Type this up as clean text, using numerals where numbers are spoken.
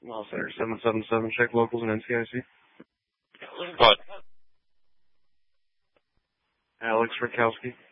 Law Center 777, check locals and NCIC. What? Alex Rakowski.